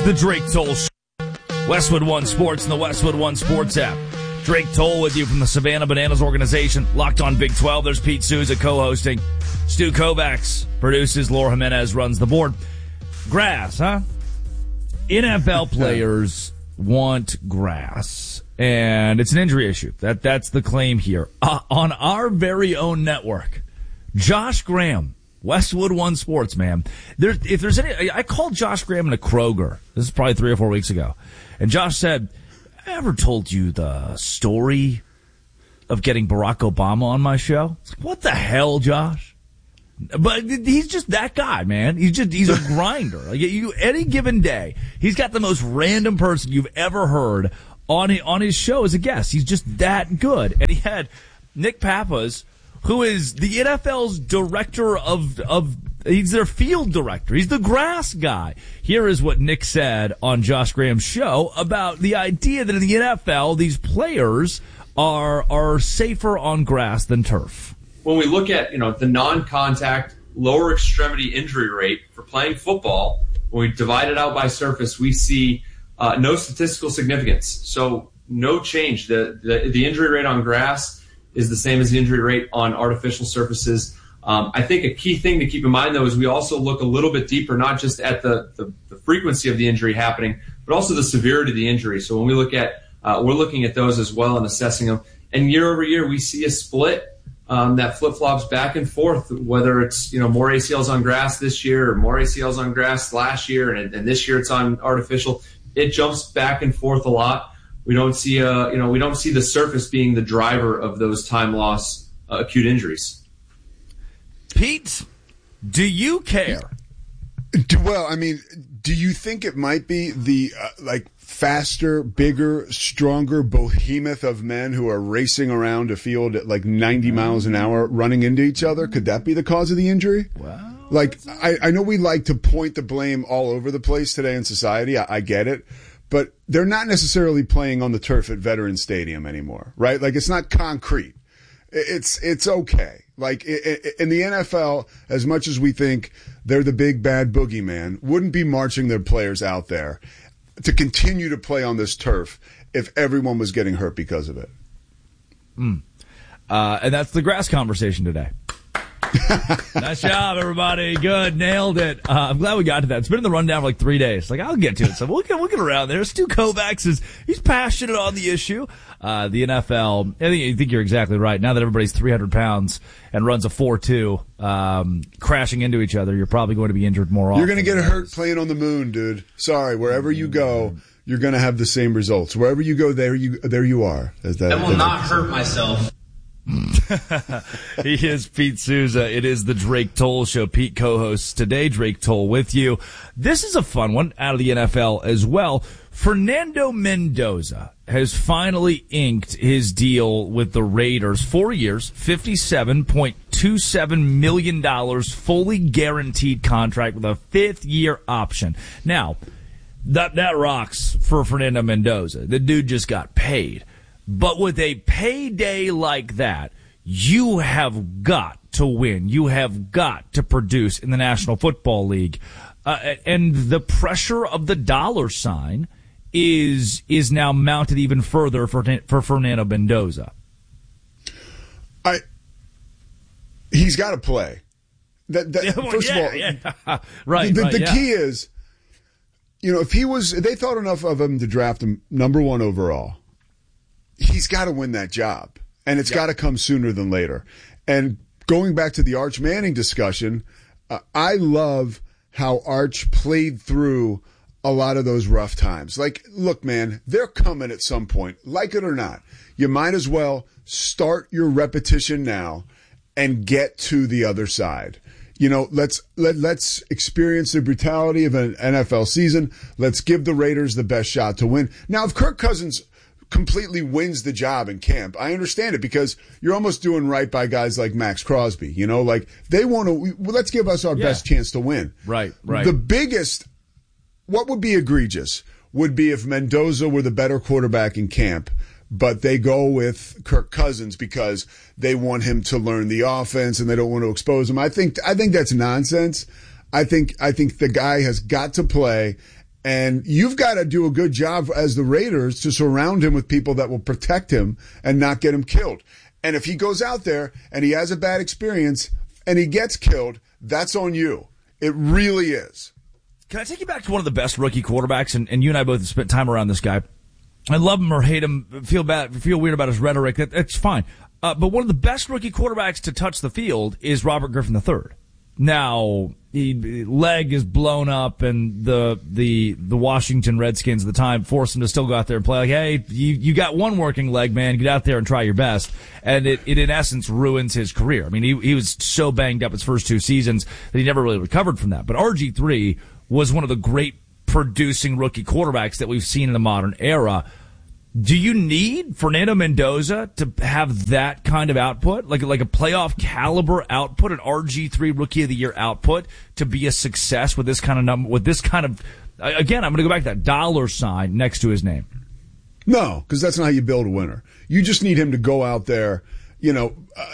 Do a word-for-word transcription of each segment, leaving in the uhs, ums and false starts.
is the Drake Toll Show. Westwood One Sports and the Westwood One Sports app. Drake Toll with you from the Savannah Bananas organization. Locked on Big twelve. There's Pete Souza co-hosting. Stu Kovacs produces. Laura Jimenez runs the board. Grass, huh? N F L players want grass. And it's an injury issue. That That's the claim here. Uh, on our very own network, Josh Graham, Westwood One Sports, man. There, if there's any, I called Josh Graham in a Kroger. This is probably three or four weeks ago. And Josh said, I ever told you the story of getting Barack Obama on my show? It's like, what the hell, Josh? But he's just that guy, man. He's just, he's a grinder. Like you, any given day, he's got the most random person you've ever heard on his, on his show as a guest. He's just that good. And he had Nick Pappas, who is the N F L's director of, of, he's their field director. He's the grass guy. Here is what Nick said on Josh Graham's show about the idea that in the N F L, these players are, are safer on grass than turf. When we look at, you know, the non-contact lower extremity injury rate for playing football, when we divide it out by surface, we see uh, no statistical significance. So no change. The, the, the injury rate on grass is the same as the injury rate on artificial surfaces. Um, I think a key thing to keep in mind, though, is we also look a little bit deeper, not just at the, the, the frequency of the injury happening, but also the severity of the injury. So when we look at, uh, we're looking at those as well and assessing them. And year over year, we see a split um, that flip-flops back and forth, whether it's, you know, more A C Ls on grass this year or more A C Ls on grass last year, and, and this year it's on artificial. It jumps back and forth a lot. We don't see a, you know, we don't see the surface being the driver of those time loss uh, acute injuries. Pete, do you care? Do, well, I mean, do you think it might be the uh, like faster, bigger, stronger behemoth of men who are racing around a field at like ninety miles an hour, running into each other? Could that be the cause of the injury? Wow. Like, I, I know we like to point the blame all over the place today in society. I, I get it. But they're not necessarily playing on the turf at Veterans Stadium anymore, right? Like, it's not concrete. It's it's okay. Like, in the N F L, as much as we think they're the big bad boogeyman, wouldn't be marching their players out there to continue to play on this turf if everyone was getting hurt because of it. Mm. Uh, and that's the grass conversation today. Nice job, everybody. Good. Nailed it. Uh, I'm glad we got to that. It's been in the rundown for like three days. Like, I'll get to it. So we'll get, we'll get around there. Stu Kovacs is, he's passionate on the issue. Uh, the N F L, I think, I think you're exactly right. Now that everybody's three hundred pounds and runs a four two, um, crashing into each other, you're probably going to be injured more often. You're going to get hurt playing on the moon, dude. Sorry. Wherever you go, you're going to have the same results. Wherever you go, there you, there you are. As that, I will not hurt myself. He is Pete Souza. It is the Drake Toll Show. Pete co-hosts today. Drake Toll with you. This is a fun one out of the N F L as well. Fernando Mendoza has finally inked his deal with the Raiders. Four years, fifty-seven point two seven million dollars, fully guaranteed contract with a fifth year option. Now, that, that rocks for Fernando Mendoza. The dude just got paid. But with a payday like that, you have got to win. You have got to produce in the National Football League. Uh, and the pressure of the dollar sign is is now mounted even further for for Fernando Mendoza. I he's got to play. That, that, yeah, well, first yeah, of all, yeah. right. The, right, the yeah. key is, you know, if he was, they thought enough of him to draft him number one overall. He's got to win that job, and it's yep. got to come sooner than later. And going back to the Arch Manning discussion, uh, I love how Arch played through a lot of those rough times. Like, look, man, they're coming at some point, like it or not. You might as well start your repetition now and get to the other side. You know, let's let, let's experience the brutality of an N F L season. Let's give the Raiders the best shot to win. Now, if Kirk Cousins completely wins the job in camp, I understand it, because you're almost doing right by guys like Max Crosby. You know, like, they want to, well, let's give us our yeah. best chance to win. Right, right. The biggest, what would be egregious would be if Mendoza were the better quarterback in camp, but they go with Kirk Cousins because they want him to learn the offense and they don't want to expose him. I think, I think that's nonsense. I think, I think the guy has got to play. And you've got to do a good job as the Raiders to surround him with people that will protect him and not get him killed. And if he goes out there and he has a bad experience and he gets killed, that's on you. It really is. Can I take you back to one of the best rookie quarterbacks? And, and you and I both spent time around this guy. I love him or hate him, feel bad, feel weird about his rhetoric. That, that's fine. Uh, but one of the best rookie quarterbacks to touch the field is Robert Griffin the third. Now, he, leg is blown up, and the the the Washington Redskins at the time forced him to still go out there and play. Like, hey, you you got one working leg, man. Get out there and try your best. And it, it in essence ruins his career. I mean, he he was so banged up his first two seasons that he never really recovered from that. But R G three was one of the great producing rookie quarterbacks that we've seen in the modern era. Do you need Fernando Mendoza to have that kind of output, like like a playoff caliber output, an R G three Rookie of the Year output, to be a success with this kind of number, with this kind of? Again, I'm going to go back to that dollar sign next to his name. No, because that's not how you build a winner. You just need him to go out there. You know, uh,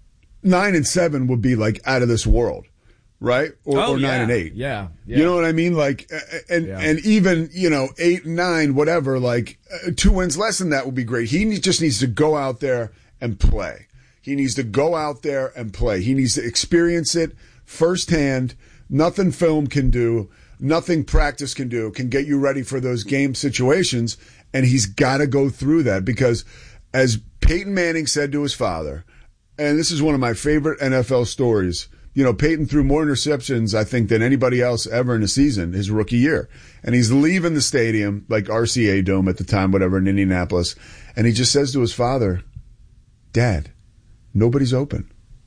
nine and seven would be like out of this world. Right? Or, oh, or nine yeah. and eight. Yeah, yeah. You know what I mean? Like, and, yeah. and even, you know, eight and nine, whatever, like uh, two wins less than that would be great. He just needs to go out there and play. He needs to go out there and play. He needs to experience it firsthand. Nothing film can do, nothing practice can do, can get you ready for those game situations. And he's got to go through that because as Peyton Manning said to his father, and this is one of my favorite N F L stories, you know, Peyton threw more interceptions, I think, than anybody else ever in a season, his rookie year. And he's leaving the stadium, like R C A Dome at the time, whatever, in Indianapolis. And he just says to his father, Dad, nobody's open.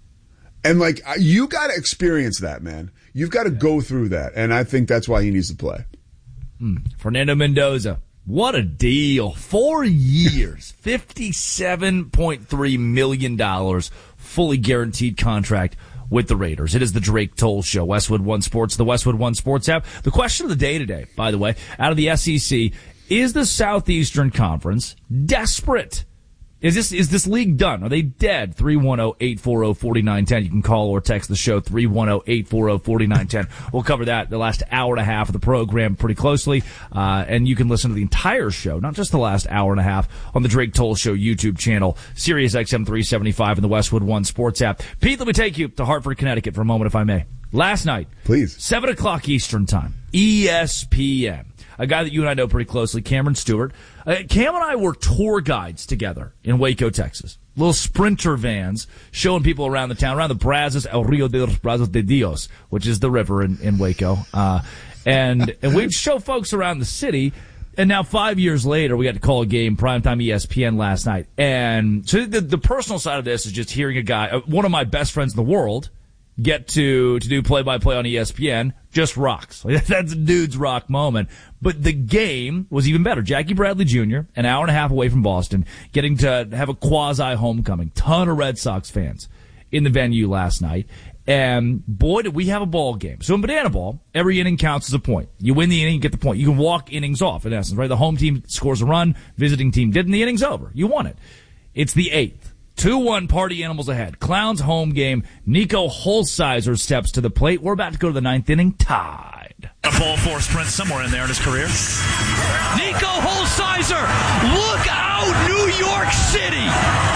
And, like, you got to experience that, man. You've got to yeah. go through that. And I think that's why he needs to play. Hmm. Fernando Mendoza. What a deal. Four years, fifty-seven point three million dollars, fully guaranteed contract with the Raiders. It is the Drake Toll Show, Westwood One Sports, the Westwood One Sports app. The question of the day today, by the way, out of the S E C, is the Southeastern Conference desperate? Is this is this league done? Are they dead? three one zero, eight four zero, four nine one zero. You can call or text the show, three one zero, eight four zero, four nine one zero. We'll cover that the last hour and a half of the program pretty closely. Uh, and you can listen to the entire show, not just the last hour and a half, on the Drake Toll Show YouTube channel, Sirius X M three seventy-five, and the Westwood One Sports app. Pete, let me take you to Hartford, Connecticut for a moment, if I may. Last night, please, seven o'clock Eastern Time, E S P N. A guy that you and I know pretty closely, Cameron Stewart. Uh, Cam and I were tour guides together in Waco, Texas. Little Sprinter vans showing people around the town, around the Brazos, El Rio de los Brazos de Dios, which is the river in, in Waco. Uh, and, and we'd show folks around the city. And now five years later, we got to call a game, primetime E S P N last night. And so the, the personal side of this is just hearing a guy, uh, one of my best friends in the world, get to, to do play-by-play on E S P N. Just rocks. That's a dude's rock moment. But the game was even better. Jackie Bradley Junior, an hour and a half away from Boston, getting to have a quasi-homecoming. Ton of Red Sox fans in the venue last night. And boy, did we have a ball game. So in Banana Ball, every inning counts as a point. You win the inning, you get the point. You can walk innings off, in essence, right? The home team scores a run, visiting team didn't, the inning's over. You won it. It's the eighth. two one Party Animals ahead. Clowns home game. Nico Holsizer steps to the plate. We're about to go to the ninth inning, tied. A ball four sprint somewhere in there in his career. Nico Holsizer, look out, New York City.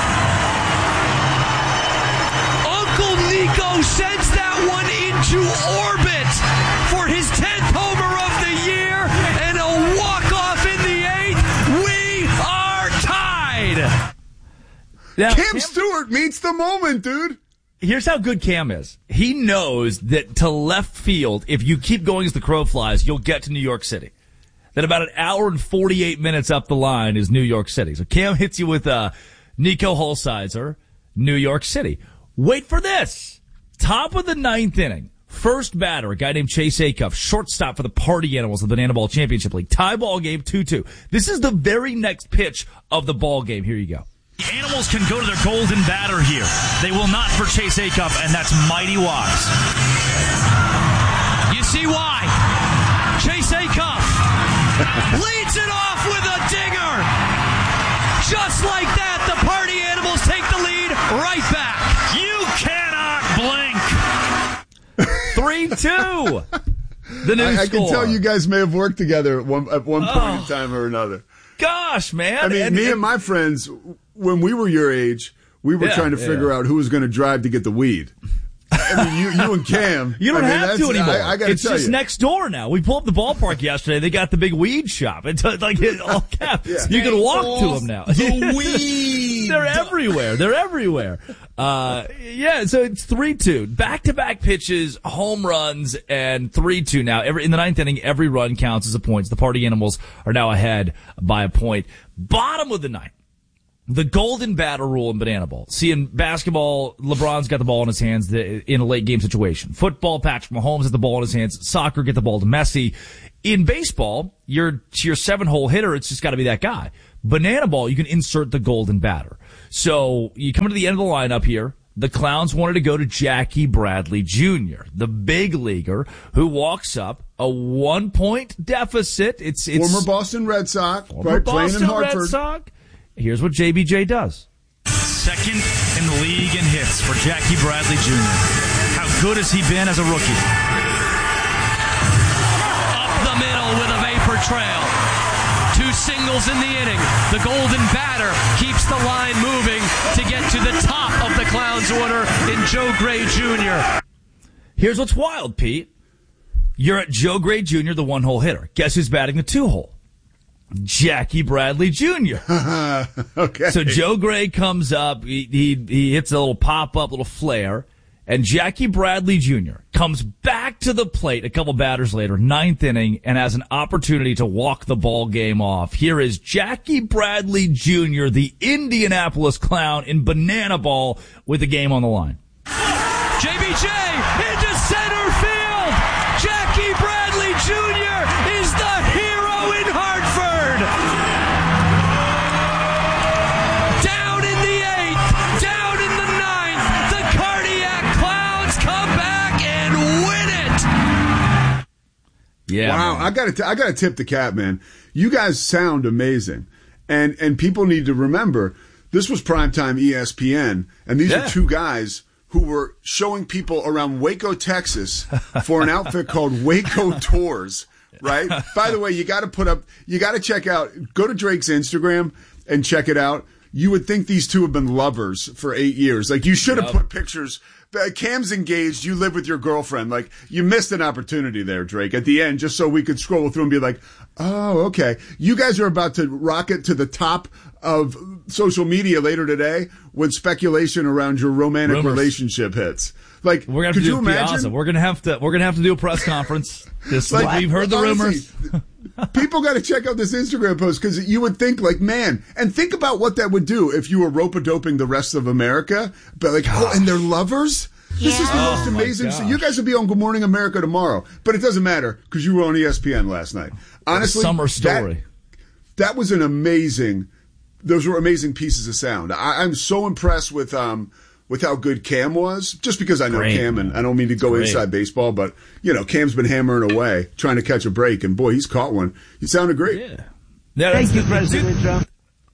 Uncle Nico sends that one into orbit for his tenth homer of the year and a walk-off in the eighth. We are tied. Now, Cam, Cam Stewart meets the moment, dude. Here's how good Cam is. He knows that to left field, if you keep going as the crow flies, you'll get to New York City. That about an hour and forty-eight minutes up the line is New York City. So Cam hits you with uh, Nico Holsizer, New York City. Wait for this. Top of the ninth inning. First batter, a guy named Chase Acuff, shortstop for the Party Animals of the Banana Ball Championship League. Tie ball game, two two. This is the very next pitch of the ball game. Here you go. The Animals can go to their golden batter here. They will not for Chase Acuff, and that's mighty wise. You see why? Chase Acuff leads it off with a dinger. Just like that, the Party Animals take the lead right back. You cannot blink. three two. The new I, I score. can tell you guys may have worked together at one, at one point Oh. in time or another. Gosh, man. I mean, and, me and, and my friends, when we were your age, we were Yeah, trying to yeah. figure out who was going to drive to get the weed. I mean, you, you and Cam. You don't I mean, have to that's- anymore. I, I got to it's tell just you. next door now. We pulled up the ballpark yesterday. They got the big weed shop. It's like it all cap. You can walk to them now. The weed. They're everywhere. They're everywhere. Uh, yeah. So it's three two, back to back pitches, home runs, and three two now. Every in the ninth inning, every run counts as a point. The Party Animals are now ahead by a point. Bottom of the ninth. The golden batter rule in Banana Ball. See, in basketball, LeBron's got the ball in his hands in a late game situation. Football, Patrick Mahomes has the ball in his hands. Soccer, get the ball to Messi. In baseball, you're your seven hole hitter. It's just got to be that guy. Banana Ball, you can insert the golden batter. So you come to the end of the lineup here. The Clowns wanted to go to Jackie Bradley Junior, the big leaguer who walks up a one point deficit. It's, it's Former Boston Red Sox, former right, playing Boston in Hartford. Red Sox. Here's what J B J does. Second in the league in hits for Jackie Bradley Junior How good has he been as a rookie? Up the middle with a vapor trail. Two singles in the inning. The golden batter keeps the line moving to get to the top of the Clowns order in Joe Gray Junior Here's what's wild, Pete. You're at Joe Gray Junior, the one-hole hitter. Guess who's batting the two-hole? Jackie Bradley Junior Okay. So Joe Gray comes up, he, he, he hits a little pop-up, little flare, and Jackie Bradley Junior comes back to the plate a couple batters later, ninth inning, and has an opportunity to walk the ball game off. Here is Jackie Bradley Junior, the Indianapolis Clown, in Banana Ball with the game on the line. J B J into center field. Jackie Bradley Junior is the hero in Hartford. Down in the eighth, down in the ninth, the Cardiac Clowns come back and win it. Yeah. Wow, man. I got to I got to tip the cap, man. You guys sound amazing, and and people need to remember this was primetime E S P N, and these Yeah. are two guys who were showing people around Waco, Texas, for an outfit called Waco Tours. Right. By the way, you got to put up, you got to check out. Go to Drake's Instagram and check it out. You would think these two have been lovers for eight years. Like you should have Yep. put pictures. Uh, Cam's engaged. You live with your girlfriend. Like you missed an opportunity there, Drake, at the end, just so we could scroll through and be like, oh, okay. You guys are about to rocket to the top of social media later today when speculation around your romantic Rumors. relationship hits. Like, We're gonna have could to you do imagine? Piazza. We're gonna have to. We're gonna have to do a press conference. Just Like, we've heard the honestly, rumors. People got to check out this Instagram post because you would think like, man, and think about what that would do if you were rope-a-doping the rest of America. But like, oh, and they're lovers? This is the Yeah. most Oh, my amazing. So gosh. you guys will be on Good Morning America tomorrow, but it doesn't matter because you were on E S P N last night. Honestly, Summer story. That, that was an amazing. Those were amazing pieces of sound. I, I'm so impressed with um with how good Cam was. Just because I know Great, Cam, and I don't mean to go Great. inside baseball, but you know Cam's been hammering away trying to catch a break, and boy, he's caught one. He sounded great. Yeah. Yeah, Thank you, the- President Trump.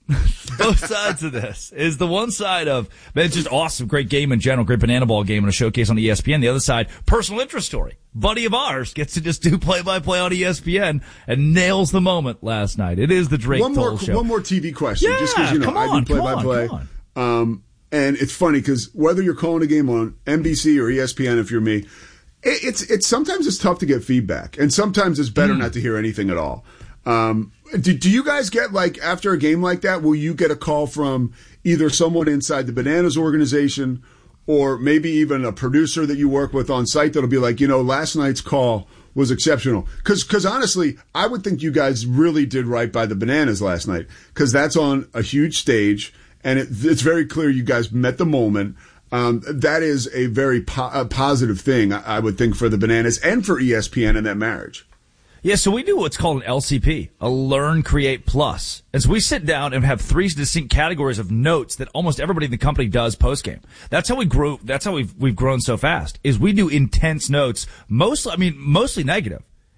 Both sides of this is the one side of, man, it's just awesome. Great game in general. Great Banana Ball game and a showcase on E S P N. The other side, personal interest story. Buddy of ours gets to just do play by play on E S P N and nails the moment last night. It is the Drake One more, Toll show. one more T V question, Yeah, just because you know come I on, do play come by play. on, Um, and it's funny because whether you're calling a game on N B C or E S P N, if you're me, it, it's it's sometimes it's tough to get feedback, and sometimes it's better Mm. not to hear anything at all. Um, do, do you guys get like after a game like that, will you get a call from either someone inside the Bananas organization or maybe even a producer that you work with on site that'll be like, you know, last night's call was exceptional? Because because honestly, I would think you guys really did right by the Bananas last night because that's on a huge stage and it, it's very clear you guys met the moment. Um, that is a very po- a positive thing, I, I would think, for the Bananas and for E S P N and that marriage. Yeah, so we do what's called an L C P, a Learn, Create, Plus. And so we sit down and have three distinct categories of notes that almost everybody in the company does post-game. That's how we grew, that's how we've, we've grown so fast, is we do intense notes, mostly, I mean, mostly negative.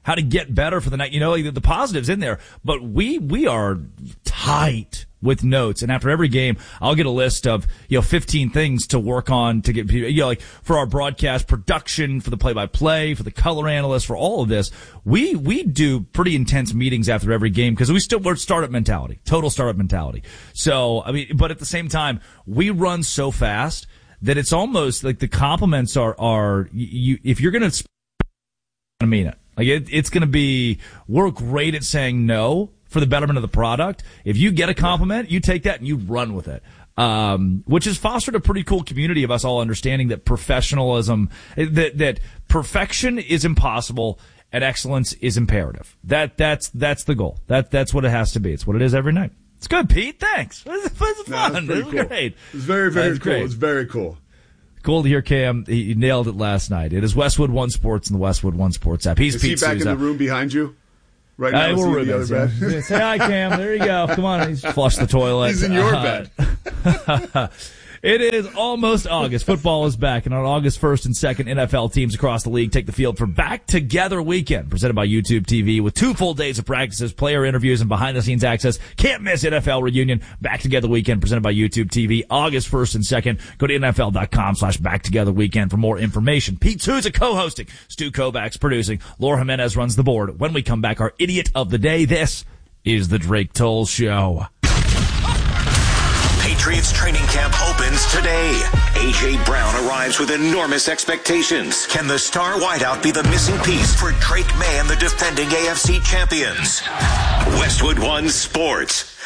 how to get better for the night. You know, like the positives in there, but we, we are tight with notes. And after every game, I'll get a list of, you know, fifteen things to work on to get, you know, like for our broadcast production, for the play-by-play, for the color analyst, for all of this. We, we do pretty intense meetings after every game because we still, we're startup mentality, total startup mentality. So, I mean, but at the same time, we run so fast that it's almost like the compliments are, are, you, if you're going to, I mean it. Like it, it's going to be, we're great at saying no for the betterment of the product. If you get a compliment, you take that and you run with it. Um, which has fostered a pretty cool community of us all understanding that professionalism, that, that perfection is impossible and excellence is imperative. That, that's, that's the goal. That, that's what it has to be. It's what it is every night. It's good, Pete. Thanks. It was, it was fun. No, it was cool. great. It's very, very That's cool. great. It's very cool. Cool to hear Cam. He nailed it last night. It is Westwood One Sports and the Westwood One Sports app. He's Is Pete he back Souza. in the room behind you? Right now, Uh, is we're he in the roommates, other yeah. bed? Say hi, Cam. There you go. Come on. He's flushed the toilet. He's in your Uh, bed. It is almost August. Football is back, and on August first and second, N F L teams across the league take the field for Back Together Weekend, presented by YouTube T V, with two full days of practices, player interviews, and behind-the-scenes access. Can't miss N F L Reunion. Back Together Weekend, presented by YouTube T V, August first and second. Go to N F L dot com slash Back Together Weekend for more information. Pete Souza co-hosting, Stu Kovacs producing, Laura Jimenez runs the board. When we come back, our Idiot of the Day. This is the Drake Toll Show. Patriots training camp opens today. A J. Brown arrives with enormous expectations. Can the star wideout be the missing piece for Drake May and the defending A F C champions? Westwood One Sports.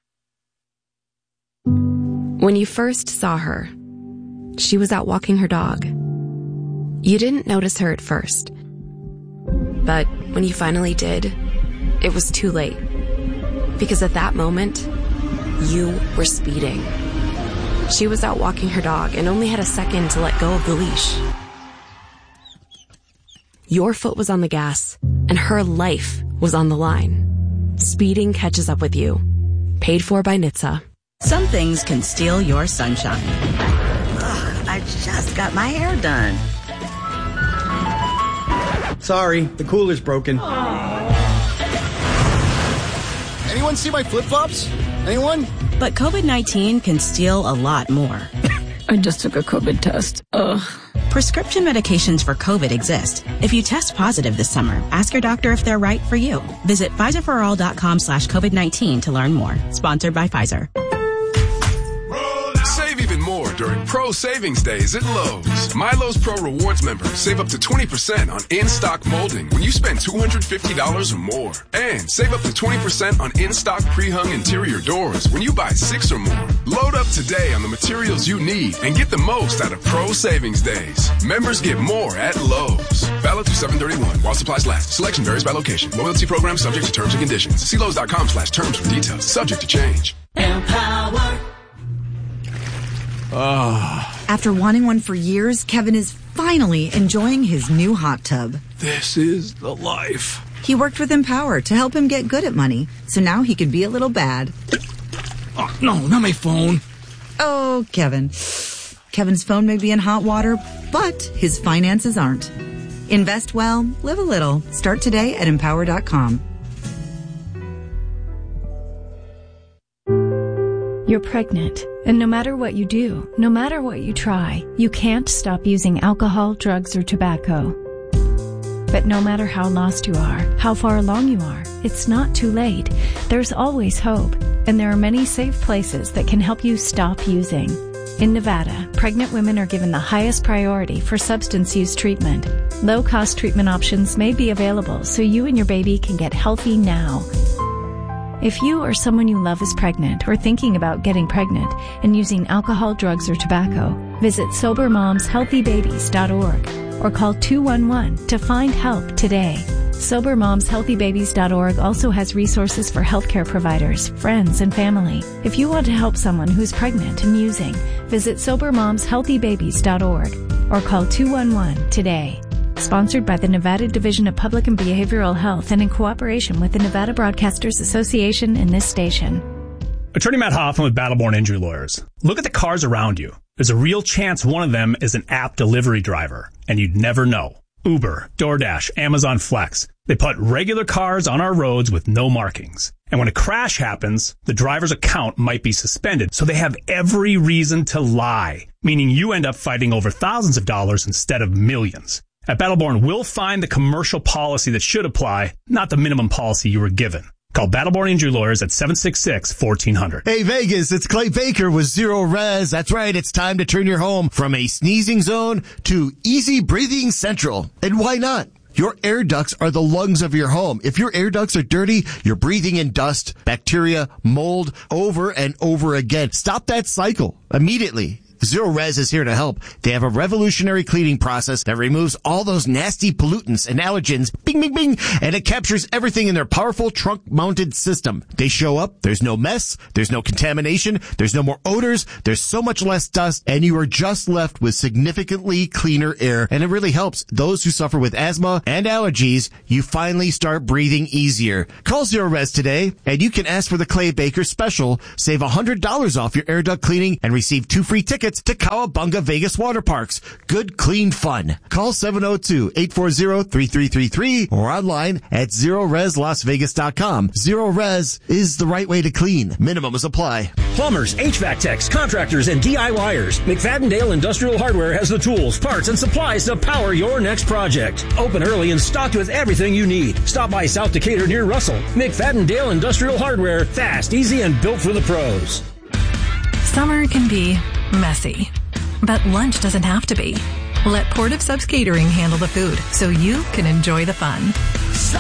When you first saw her, she was out walking her dog. You didn't notice her at first. But when you finally did, it was too late. Because at that moment, you were speeding. She was out walking her dog and only had a second to let go of the leash. Your foot was on the gas, and her life was on the line. Speeding catches up with you. Paid for by N H T S A. Some things can steal your sunshine. Ugh, I just got my hair done. Sorry, the cooler's broken. Anyone see my flip-flops? Anyone? But COVID nineteen can steal a lot more. I just took a COVID test. Ugh. Prescription medications for COVID exist. If you test positive this summer, ask your doctor if they're right for you. Visit Pfizer for all dot com slash COVID nineteen to learn more. Sponsored by Pfizer. Save even more during Pro Savings Days at Lowe's. My Lowe's Pro Rewards members save up to twenty percent on in-stock molding when you spend two hundred fifty dollars or more. And save up to twenty percent on in-stock pre-hung interior doors when you buy six or more. Load up today on the materials you need and get the most out of Pro Savings Days. Members get more at Lowe's. Valid through seven thirty-one while supplies last. Selection varies by location. Loyalty program subject to terms and conditions. See Lowe's dot com slash terms for details. Subject to change. Empower. Ah. After wanting one for years, Kevin is finally enjoying his new hot tub. This is the life. He worked with Empower to help him get good at money, so now he can be a little bad. Oh, no, not my phone. Oh, Kevin. Kevin's phone may be in hot water, but his finances aren't. Invest well, live a little. Start today at empower dot com. You're pregnant, and no matter what you do, no matter what you try, you can't stop using alcohol, drugs, or tobacco. But no matter how lost you are, how far along you are, it's not too late. There's always hope, and there are many safe places that can help you stop using. In Nevada, pregnant women are given the highest priority for substance use treatment. Low-cost treatment options may be available so you and your baby can get healthy now. If you or someone you love is pregnant or thinking about getting pregnant and using alcohol, drugs, or tobacco, visit sober moms healthy babies dot org or call two one one to find help today. sober moms healthy babies dot org also has resources for healthcare providers, friends, and family. If you want to help someone who's pregnant and using, visit sober moms healthy babies dot org or call two one one today. Sponsored by the Nevada Division of Public and Behavioral Health and in cooperation with the Nevada Broadcasters Association and this station. Attorney Matt Hoffman with Battleborn Injury Lawyers. Look at the cars around you. There's a real chance one of them is an app delivery driver, and you'd never know. Uber, DoorDash, Amazon Flex. They put regular cars on our roads with no markings. And when a crash happens, the driver's account might be suspended, so they have every reason to lie, meaning you end up fighting over thousands of dollars instead of millions. At Battleborn, we'll find the commercial policy that should apply, not the minimum policy you were given. Call Battleborn Injury Lawyers at seven six six, one four zero zero. Hey, Vegas, it's Clay Baker with Zero Res. That's right. It's time to turn your home from a sneezing zone to easy breathing central. And why not? Your air ducts are the lungs of your home. If your air ducts are dirty, you're breathing in dust, bacteria, mold over and over again. Stop that cycle immediately. Zero Res is here to help. They have a revolutionary cleaning process that removes all those nasty pollutants and allergens, bing, bing, bing, and it captures everything in their powerful trunk-mounted system. They show up, there's no mess, there's no contamination, there's no more odors, there's so much less dust, and you are just left with significantly cleaner air, and it really helps those who suffer with asthma and allergies. You finally start breathing easier. Call Zero Res today, and you can ask for the Clay Baker special. Save one hundred dollars off your air duct cleaning and receive two free tickets to Cowabunga Vegas Water Parks. Good, clean fun. Call seven oh two, eight four zero, three three three three or online at zero res las vegas dot com. Zero Res is the right way to clean. Minimums apply. Plumbers, H V A C techs, contractors, and DIYers. McFadden-Dale Industrial Hardware has the tools, parts, and supplies to power your next project. Open early and stocked with everything you need. Stop by South Decatur near Russell. McFadden-Dale Industrial Hardware. Fast, easy, and built for the pros. Summer can be messy, but lunch doesn't have to be. Let Port of Subs Catering handle the food so you can enjoy the fun.